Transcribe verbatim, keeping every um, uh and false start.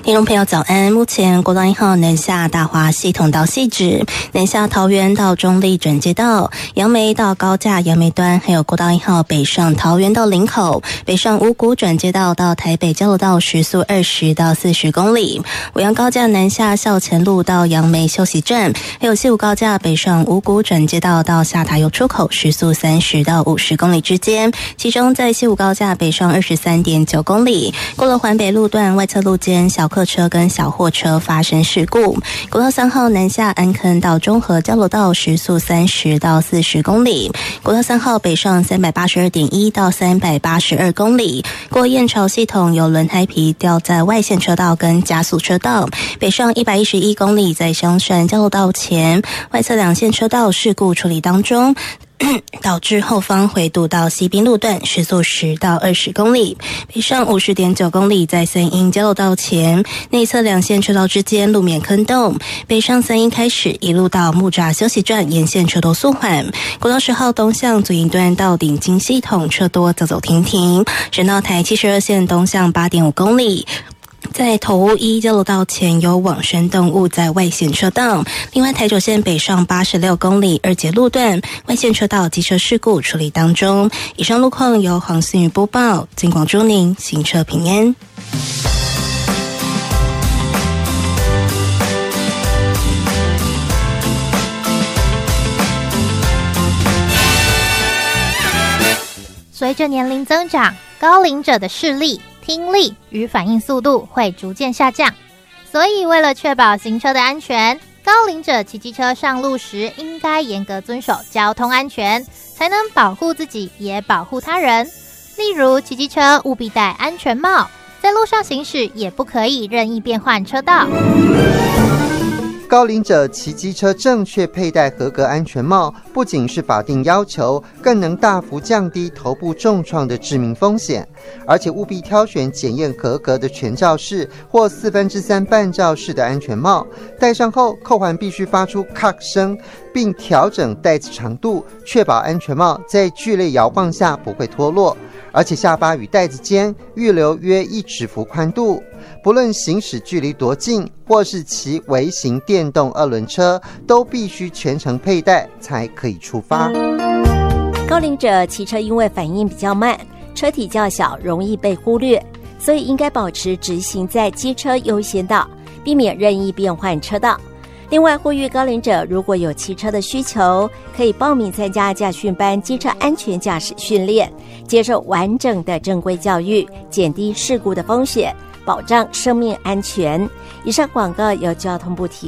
听众朋友早安，目前国道一号南下大华系统到汐止，南下桃园到中立转接道，杨梅到高架杨梅端，还有国道一号北上桃园到林口，北上五股转接道到台北交流道时速二十到四十公里，五杨高架南下校前路到杨梅休息站，还有西武高架北上五股转接道到下塔油出口时速三十到五十公里之间，其中在西武高架北上二十三点九公里，过了环北路段外侧路间小客车跟小货车发生事故，国道三号南下安坑到中和交流道时速三十到四十公里，国道三号北上三百八十二点一到三百八十二公里，过燕巢系统有轮胎皮掉在外线车道跟加速车道，北上一百一十一公里，在香山交流道前外侧两线车道事故处理当中，导致后方回堵到西滨路段时速十到二十公里，北上五十点九公里，在三鹰交流道前内侧两线车道之间路面坑洞，北上三鹰开始一路到木栅休息站沿线车多速缓，国道十号东向左营段到顶金系统车多走走停停，省道台七十二线东向八点五公里，在头屋一交流道前有往生动物在外线车道，另外台九线北上八十六公里二节路段外线车道机车事故处理当中。以上路况由黄思雨播报，金广祝您行车平安。 随着年龄增长，高龄者的视力、听力与反应速度会逐渐下降，所以为了确保行车的安全，高龄者骑机车上路时应该严格遵守交通安全，才能保护自己也保护他人。例如骑机车务必戴安全帽，在路上行驶也不可以任意变换车道。 高龄者骑机车正确佩戴合格安全帽，不仅是法定要求，更能大幅降低头部重创的致命风险。而且务必挑选检验合格的全罩式或四分之三半罩式的安全帽，戴上后扣环必须发出咔声，并调整带子长度，确保安全帽在剧烈摇晃下不会脱落。而且下巴与带子间预留约一指幅宽度，不论行驶距离多近，或是骑微型电动二轮车，都必须全程佩戴才可以出发。 高龄者骑车因为反应比较慢，车体较小，容易被忽略，所以应该保持直行在机车优先道，避免任意变换车道。另外呼吁高龄者如果有骑车的需求，可以报名参加驾训班机车安全驾驶训练，接受完整的正规教育，减低事故的风险，保障生命安全。以上广告由交通部提供。